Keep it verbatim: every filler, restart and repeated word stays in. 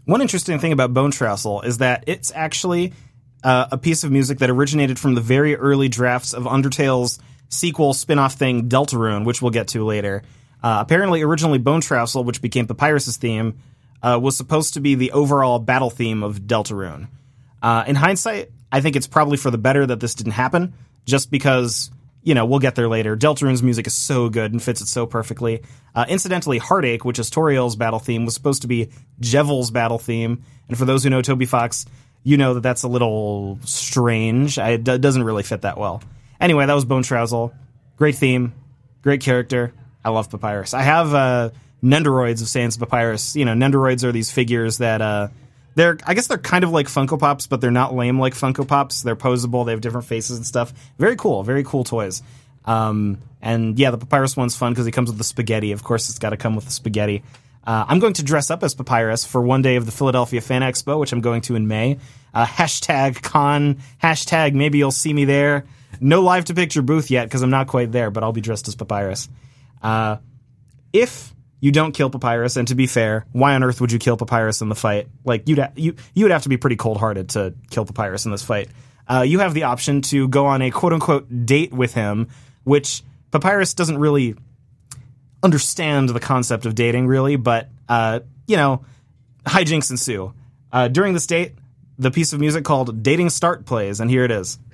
one interesting thing about Bone Trestle is that it's actually uh, a piece of music that originated from the very early drafts of Undertale's sequel spin-off thing, Deltarune, which we'll get to later. Uh, apparently, originally Bone Trestle, which became Papyrus's theme, uh, was supposed to be the overall battle theme of Deltarune. Uh, in hindsight, I think it's probably for the better that this didn't happen, just because, you know, we'll get there later. Deltarune's music is so good and fits it so perfectly. Uh, incidentally, Heartache, which is Toriel's battle theme, was supposed to be Jevil's battle theme. And for those who know Toby Fox, you know that that's a little strange. I, it doesn't really fit that well. Anyway, that was Bone Trestle. Great theme. Great character. I love Papyrus. I have uh, Nendoroids of Sans Papyrus. You know, Nendoroids are these figures that... Uh, They're, I guess they're kind of like Funko Pops, but they're not lame like Funko Pops. They're posable. They have different faces and stuff. Very cool. Very cool toys. Um, and yeah, the Papyrus one's fun because he comes with the spaghetti. Of course, it's got to come with the spaghetti. Uh, I'm going to dress up as Papyrus for one day of the Philadelphia Fan Expo, which I'm going to in May. Uh, hashtag con. Hashtag maybe you'll see me there. No live to picture booth yet because I'm not quite there, but I'll be dressed as Papyrus. Uh, if... You don't kill Papyrus, and to be fair, why on earth would you kill Papyrus in the fight? Like, you'd ha- you you would have to be pretty cold-hearted to kill Papyrus in this fight. Uh, you have the option to go on a quote-unquote date with him, which Papyrus doesn't really understand the concept of dating, really, but, uh, you know, hijinks ensue. Uh, during this date, the piece of music called Dating Start plays, and here it is.